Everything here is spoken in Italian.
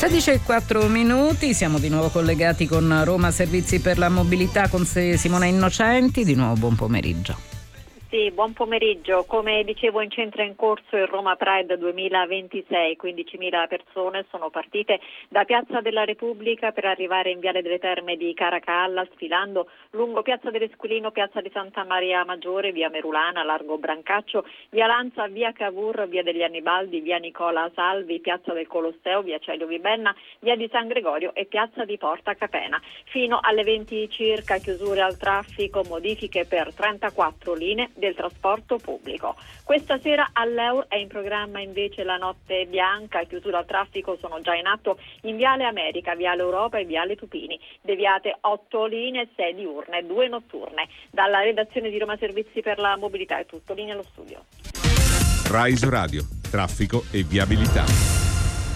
16:04, siamo di nuovo collegati con Roma Servizi per la Mobilità con Simona Innocenti. Di nuovo buon pomeriggio. Sì, buon pomeriggio. Come dicevo, in centro è in corso il Roma Pride 2026. 15.000 persone sono partite da Piazza della Repubblica per arrivare in Viale delle Terme di Caracalla, sfilando lungo Piazza dell'Esquilino, Piazza di Santa Maria Maggiore, Via Merulana, Largo Brancaccio, Via Lanza, Via Cavour, Via degli Annibaldi, Via Nicola Salvi, Piazza del Colosseo, Via Celio Vibenna, Via di San Gregorio e Piazza di Porta Capena. Fino alle 20 circa chiusure al traffico, modifiche per 34 linee del trasporto pubblico. Questa sera all'Eur è in programma invece la notte bianca. Chiusura al traffico sono già in atto in Viale America, Viale Europa e Viale Tupini. Deviate 8 linee, 6 diurne e 2 notturne. Dalla redazione di Roma Servizi per la Mobilità è tutto. Linea allo studio. RAI Radio, traffico e viabilità.